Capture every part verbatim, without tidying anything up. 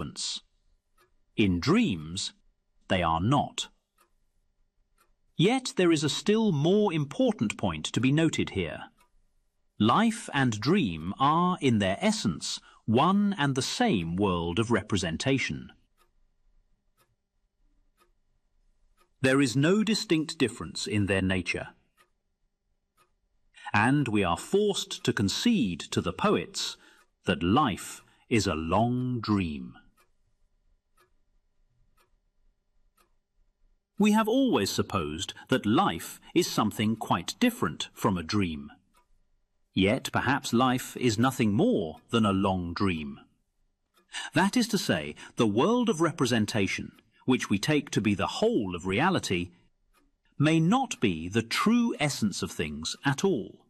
difference. In dreams, they are not. Yet there is a still more important point to be noted here. Life and dream are, in their essence, one and the same world of representation. There is no distinct difference in their nature. And we are forced to concede to the poets that life is a long dream. We have always supposed that life is something quite different from a dream. Yet perhaps life is nothing more than a long dream. That is to say, the world of representation, which we take to be the whole of reality, may not be the true essence of things at all.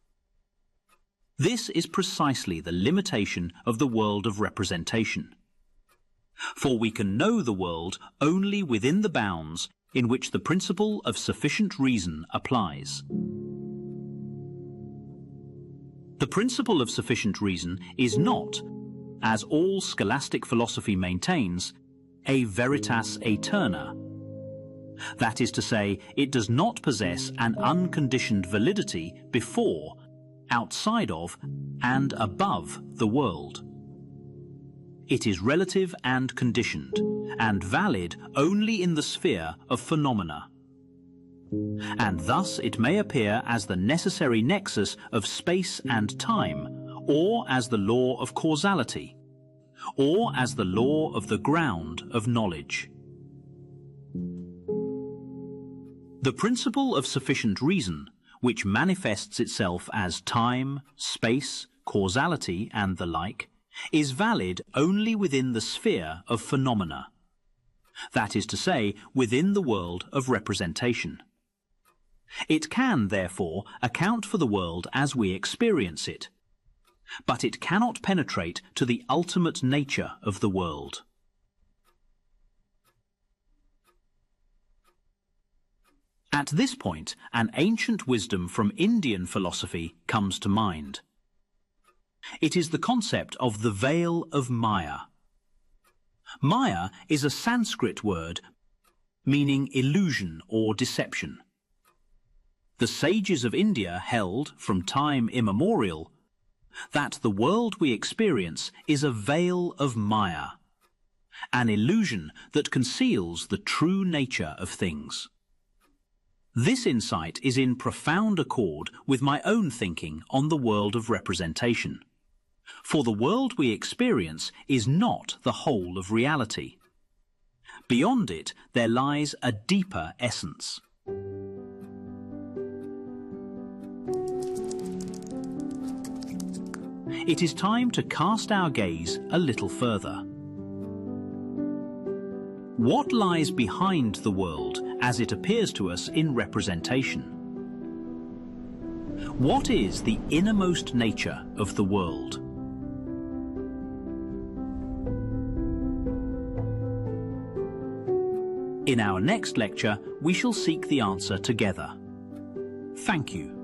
This is precisely the limitation of the world of representation. For we can know the world only within the bounds in which the principle of sufficient reason applies. The principle of sufficient reason is not, as all scholastic philosophy maintains, a veritas aeterna. That is to say, it does not possess an unconditioned validity before, outside of, and above the world. It is relative and conditioned, and valid only in the sphere of phenomena. And thus it may appear as the necessary nexus of space and time, or as the law of causality, or as the law of the ground of knowledge. The principle of sufficient reason, which manifests itself as time, space, causality, and the like, is valid only within the sphere of phenomena. That is to say, within the world of representation. It can, therefore, account for the world as we experience it, but it cannot penetrate to the ultimate nature of the world. At this point, an ancient wisdom from Indian philosophy comes to mind. It is the concept of the veil of Maya. Maya is a Sanskrit word meaning illusion or deception. The sages of India held, from time immemorial, that the world we experience is a veil of Maya, an illusion that conceals the true nature of things. This insight is in profound accord with my own thinking on the world of representation. For the world we experience is not the whole of reality. Beyond it, there lies a deeper essence. It is time to cast our gaze a little further. What lies behind the world as it appears to us in representation? What is the innermost nature of the world? In our next lecture, we shall seek the answer together. Thank you.